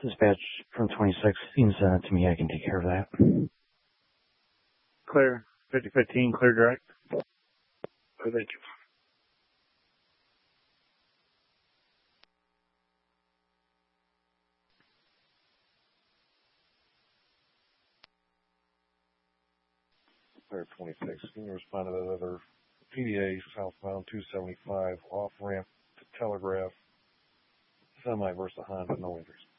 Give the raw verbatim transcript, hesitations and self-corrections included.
Dispatch from twenty-six, you can send it to me. I can take care of that. Clear. fifty fifteen, clear direct. Oh, thank you. Clear twenty-six. Can you respond to that other P D A southbound two seventy-five off ramp to Telegraph, semi versus Honda, no injuries?